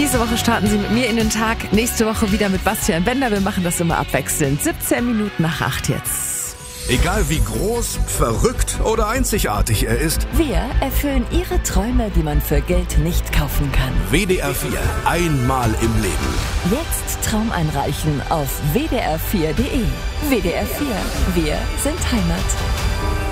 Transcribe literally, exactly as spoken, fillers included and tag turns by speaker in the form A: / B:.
A: Diese Woche starten Sie mit mir in den Tag. Nächste Woche wieder mit Bastian Bender. Wir machen das immer abwechselnd. siebzehn Minuten nach acht jetzt.
B: Egal wie groß, verrückt oder einzigartig er ist,
C: Wir erfüllen Ihre Träume, die man für Geld nicht kaufen kann.
B: W D R vier, einmal im Leben.
C: Jetzt Traum einreichen auf w d r vier punkt d e. W D R vier, wir sind Heimat.